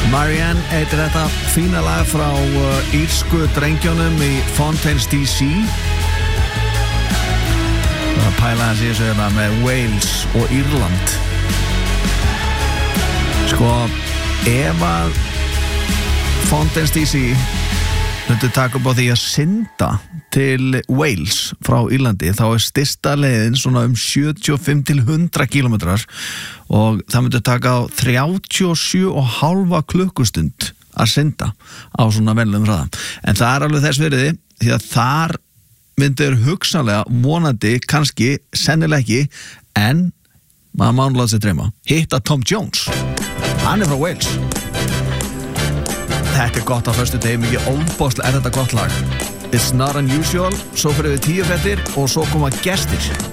Marianne heitir þetta fína lag frá írsku drengjónum í Fontaines DC. Það pæla hans í þessu hérna með Wales og Írland. Sko, ef að Fontaines DC myndu taka upp á því að synda til Wales frá Írlandi, þá stysta leiðin svona 75 til 100 kilometrar og það myndi taka á 37,5 klukkustund að synda á svona venlegum hraða. En það alveg þess virði, því að þar myndir hugsanlega, vonandi, kannski, sennilega ekki, en maður má láta sig dreyma, hitta Tom Jones. Hann frá Wales. Þetta gott á föstu degi, mikið óbóðslega þetta gott lag. It's not unusual, svo fyrir við 10 fréttir og svo koma gestir.